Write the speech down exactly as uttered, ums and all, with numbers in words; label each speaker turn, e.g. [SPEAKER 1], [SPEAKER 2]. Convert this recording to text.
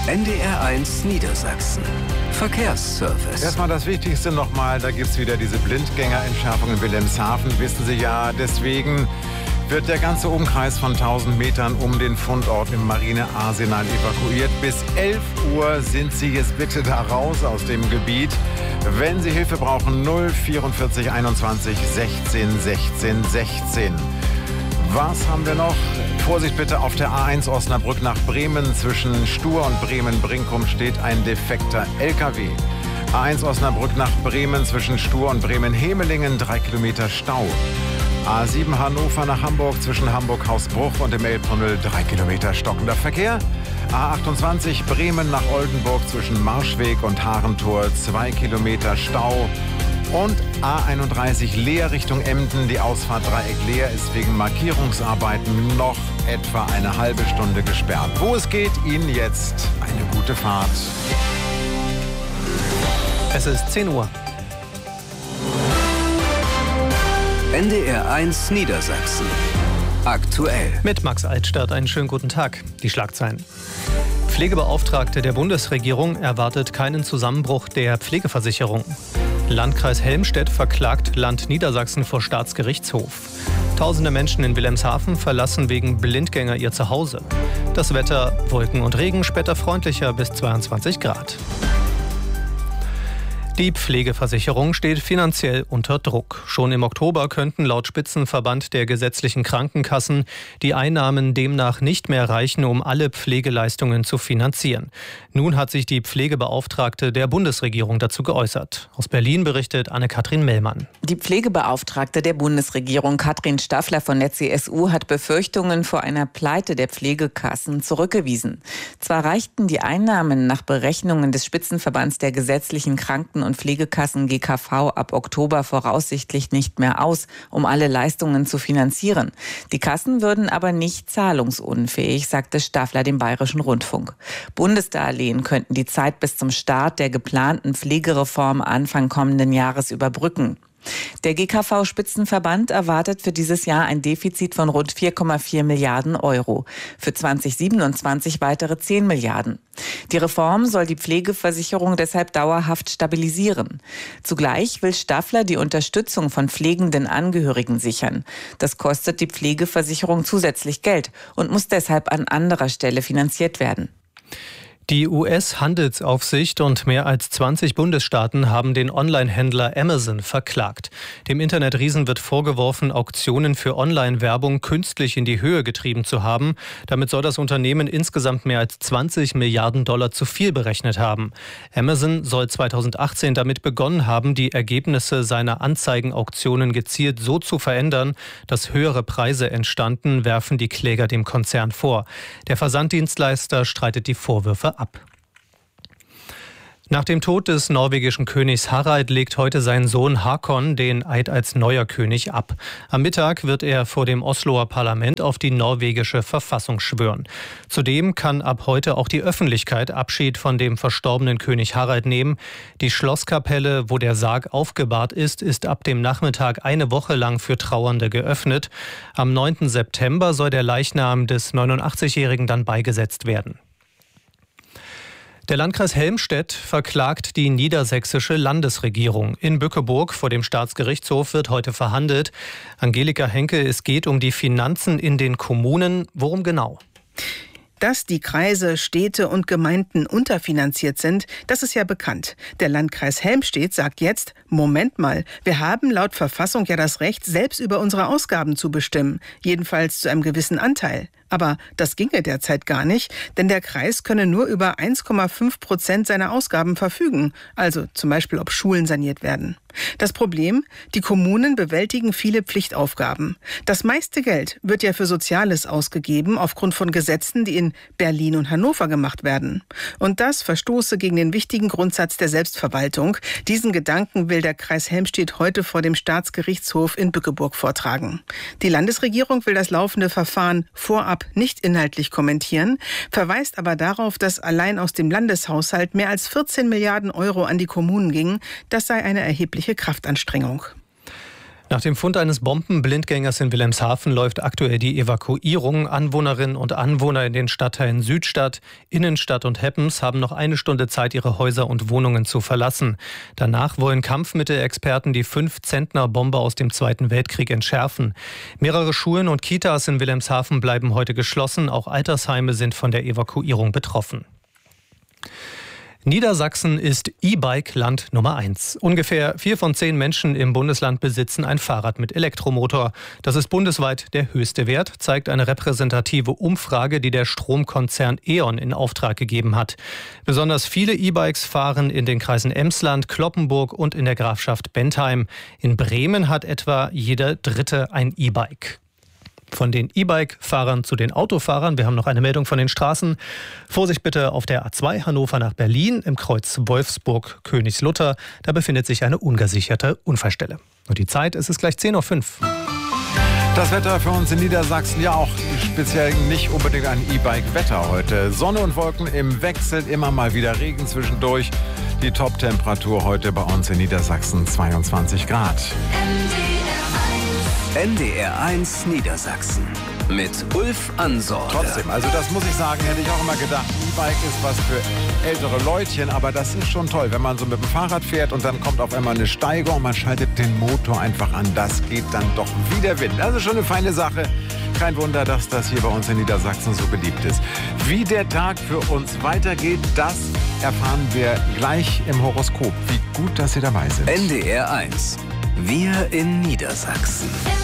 [SPEAKER 1] N D R eins Niedersachsen. Verkehrsservice.
[SPEAKER 2] Erstmal das Wichtigste nochmal, da gibt es wieder diese Blindgängerentschärfung in Wilhelmshaven, wissen Sie ja. Deswegen wird der ganze Umkreis von tausend Metern um den Fundort im Marinearsenal evakuiert. Bis elf Uhr sind Sie jetzt bitte da raus aus dem Gebiet. Wenn Sie Hilfe brauchen, null vierundvierzig einundzwanzig sechzehn sechzehn sechzehn. Was haben wir noch? Vorsicht bitte auf der A eins Osnabrück nach Bremen. Zwischen Stur und Bremen-Brinkum steht ein defekter L K W. A eins Osnabrück nach Bremen zwischen Stur und Bremen-Hemelingen, drei Kilometer Stau. A sieben Hannover nach Hamburg zwischen Hamburg-Hausbruch und dem Elbtunnel, drei Kilometer stockender Verkehr. A achtundzwanzig Bremen nach Oldenburg zwischen Marschweg und Harentor, zwei Kilometer Stau. Und A einunddreißig Leer Richtung Emden. Die Ausfahrt Dreieck Leer ist wegen Markierungsarbeiten noch etwa eine halbe Stunde gesperrt. Wo es geht, Ihnen jetzt eine gute Fahrt.
[SPEAKER 3] Es ist zehn Uhr.
[SPEAKER 1] N D R eins Niedersachsen. Aktuell.
[SPEAKER 3] Mit Max Altstadt einen schönen guten Tag. Die Schlagzeilen. Pflegebeauftragte der Bundesregierung erwartet keinen Zusammenbruch der Pflegeversicherung. Landkreis Helmstedt verklagt Land Niedersachsen vor Staatsgerichtshof. Tausende Menschen in Wilhelmshaven verlassen wegen Blindgänger ihr Zuhause. Das Wetter: Wolken und Regen, später freundlicher bis zweiundzwanzig Grad. Die Pflegeversicherung steht finanziell unter Druck. Schon im Oktober könnten laut Spitzenverband der gesetzlichen Krankenkassen die Einnahmen demnach nicht mehr reichen, um alle Pflegeleistungen zu finanzieren. Nun hat sich die Pflegebeauftragte der Bundesregierung dazu geäußert. Aus Berlin berichtet Anne-Kathrin Mellmann.
[SPEAKER 4] Die Pflegebeauftragte der Bundesregierung, Katrin Staffler von der C S U, hat Befürchtungen vor einer Pleite der Pflegekassen zurückgewiesen. Zwar reichten die Einnahmen nach Berechnungen des Spitzenverbands der gesetzlichen Kranken- und Pflegekassen G K V ab Oktober voraussichtlich nicht mehr aus, um alle Leistungen zu finanzieren. Die Kassen würden aber nicht zahlungsunfähig, sagte Staffler dem Bayerischen Rundfunk. Bundesdarlehen könnten die Zeit bis zum Start der geplanten Pflegereform Anfang kommenden Jahres überbrücken. Der G K V-Spitzenverband erwartet für dieses Jahr ein Defizit von rund vier Komma vier Milliarden Euro. Für zweitausendsiebenundzwanzig weitere zehn Milliarden. Die Reform soll die Pflegeversicherung deshalb dauerhaft stabilisieren. Zugleich will Staffler die Unterstützung von pflegenden Angehörigen sichern. Das kostet die Pflegeversicherung zusätzlich Geld und muss deshalb an anderer Stelle finanziert werden.
[SPEAKER 3] Die U S-Handelsaufsicht und mehr als zwanzig Bundesstaaten haben den Online-Händler Amazon verklagt. Dem Internetriesen wird vorgeworfen, Auktionen für Online-Werbung künstlich in die Höhe getrieben zu haben. Damit soll das Unternehmen insgesamt mehr als zwanzig Milliarden Dollar zu viel berechnet haben. Amazon soll zweitausendachtzehn damit begonnen haben, die Ergebnisse seiner Anzeigenauktionen gezielt so zu verändern, dass höhere Preise entstanden, werfen die Kläger dem Konzern vor. Der Versanddienstleister streitet die Vorwürfe ab. Nach dem Tod des norwegischen Königs Harald legt heute sein Sohn Håkon den Eid als neuer König ab. Am Mittag wird er vor dem Osloer Parlament auf die norwegische Verfassung schwören. Zudem kann ab heute auch die Öffentlichkeit Abschied von dem verstorbenen König Harald nehmen. Die Schlosskapelle, wo der Sarg aufgebahrt ist, ist ab dem Nachmittag eine Woche lang für Trauernde geöffnet. Am neunten September soll der Leichnam des neunundachtzigjährigen dann beigesetzt werden. Der Landkreis Helmstedt verklagt die niedersächsische Landesregierung. In Bückeburg vor dem Staatsgerichtshof wird heute verhandelt. Angelika Henke, es geht um die Finanzen in den Kommunen. Worum genau?
[SPEAKER 5] Dass die Kreise, Städte und Gemeinden unterfinanziert sind, das ist ja bekannt. Der Landkreis Helmstedt sagt jetzt: Moment mal, wir haben laut Verfassung ja das Recht, selbst über unsere Ausgaben zu bestimmen. Jedenfalls zu einem gewissen Anteil. Aber das ginge derzeit gar nicht, denn der Kreis könne nur über eins Komma fünf Prozent seiner Ausgaben verfügen. Also zum Beispiel, ob Schulen saniert werden. Das Problem: Die Kommunen bewältigen viele Pflichtaufgaben. Das meiste Geld wird ja für Soziales ausgegeben, aufgrund von Gesetzen, die in Berlin und Hannover gemacht werden. Und das verstoße gegen den wichtigen Grundsatz der Selbstverwaltung. Diesen Gedanken will der Kreis Helmstedt heute vor dem Staatsgerichtshof in Bückeburg vortragen. Die Landesregierung will das laufende Verfahren vorab nicht inhaltlich kommentieren, verweist aber darauf, dass allein aus dem Landeshaushalt mehr als vierzehn Milliarden Euro an die Kommunen gingen. Das sei eine erhebliche Kraftanstrengung.
[SPEAKER 3] Nach dem Fund eines Bombenblindgängers in Wilhelmshaven läuft aktuell die Evakuierung. Anwohnerinnen und Anwohner in den Stadtteilen Südstadt, Innenstadt und Heppens haben noch eine Stunde Zeit, ihre Häuser und Wohnungen zu verlassen. Danach wollen Kampfmittelexperten die fünf-Zentner-Bombe aus dem Zweiten Weltkrieg entschärfen. Mehrere Schulen und Kitas in Wilhelmshaven bleiben heute geschlossen. Auch Altersheime sind von der Evakuierung betroffen. Niedersachsen ist E-Bike-Land Nummer eins. Ungefähr vier von zehn Menschen im Bundesland besitzen ein Fahrrad mit Elektromotor. Das ist bundesweit der höchste Wert, zeigt eine repräsentative Umfrage, die der Stromkonzern E.ON in Auftrag gegeben hat. Besonders viele E-Bikes fahren in den Kreisen Emsland, Cloppenburg und in der Grafschaft Bentheim. In Bremen hat etwa jeder Dritte ein E-Bike. Von den E-Bike-Fahrern zu den Autofahrern. Wir haben noch eine Meldung von den Straßen. Vorsicht bitte auf der A zwei Hannover nach Berlin im Kreuz Wolfsburg-Königslutter. Da befindet sich eine ungesicherte Unfallstelle. Und die Zeit, es ist gleich zehn Uhr fünf.
[SPEAKER 2] Das Wetter für uns in Niedersachsen, ja auch speziell nicht unbedingt ein E-Bike-Wetter heute. Sonne und Wolken im Wechsel, immer mal wieder Regen zwischendurch. Die Top-Temperatur heute bei uns in Niedersachsen zweiundzwanzig Grad.
[SPEAKER 1] N D R eins Niedersachsen mit Ulf Ansorge.
[SPEAKER 2] Trotzdem, also das muss ich sagen, hätte ich auch immer gedacht, E-Bike ist was für ältere Leutchen, aber das ist schon toll, wenn man so mit dem Fahrrad fährt und dann kommt auf einmal eine Steigung und man schaltet den Motor einfach an. Das geht dann doch wie der Wind. Also schon eine feine Sache. Kein Wunder, dass das hier bei uns in Niedersachsen so beliebt ist. Wie der Tag für uns weitergeht, das erfahren wir gleich im Horoskop. Wie gut, dass Sie dabei sind.
[SPEAKER 1] N D R eins. Wir in Niedersachsen.